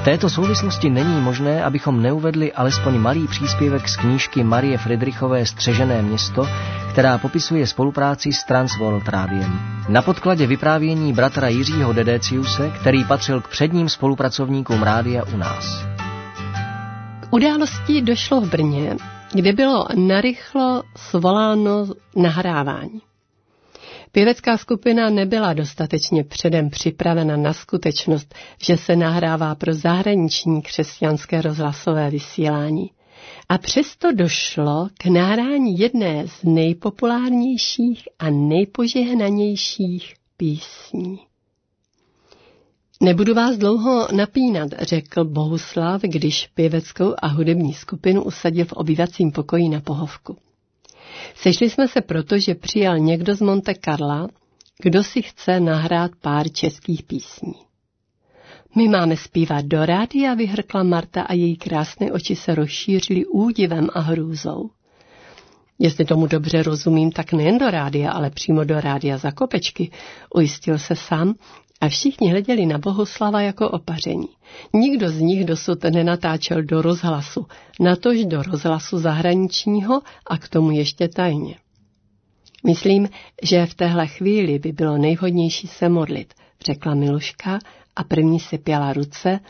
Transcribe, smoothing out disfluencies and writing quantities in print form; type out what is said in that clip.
této souvislosti není možné, abychom neuvedli alespoň malý příspěvek z knížky Marie Friedrichové Střežené město, která popisuje spolupráci s Transworld Rádiem. Na podkladě vyprávění bratra Jiřího Dedeciuse, který patřil k předním spolupracovníkům rádia u nás. K události došlo v Brně, kde bylo narychlo svoláno nahrávání. Pěvecká skupina nebyla dostatečně předem připravena na skutečnost, že se nahrává pro zahraniční křesťanské rozhlasové vysílání. A přesto došlo k nahrání jedné z nejpopulárnějších a nejpožehnanějších písní. Nebudu vás dlouho napínat, řekl Bohuslav, když pěveckou a hudební skupinu usadil v obývacím pokoji na Pohovku. Sešli jsme se proto, že přijal někdo z Monte Carla, kdo si chce nahrát pár českých písní. My máme zpívat do rádia, vyhrkla Marta a její krásné oči se rozšířily údivem a hrůzou. Jestli tomu dobře rozumím, tak nejen do rádia, ale přímo do rádia za Kopečky, ujistil se sám a všichni hleděli na Bohuslava jako opaření. Nikdo z nich dosud nenatáčel do rozhlasu, natož do rozhlasu zahraničního a k tomu ještě tajně. Myslím, že v téhle chvíli by bylo nejvhodnější se modlit, řekla Miluška a první si pěla ruce,